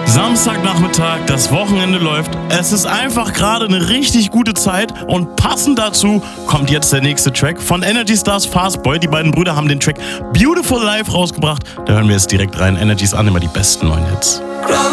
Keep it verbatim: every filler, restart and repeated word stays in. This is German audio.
Samstagnachmittag, das Wochenende läuft. Es ist einfach gerade eine richtig gute Zeit und passend dazu kommt jetzt der nächste Track von Energy Stars Fastboy. Die beiden Brüder haben den Track Beautiful Life rausgebracht. Da hören wir jetzt direkt rein. Energys an, immer die besten neuen Hits.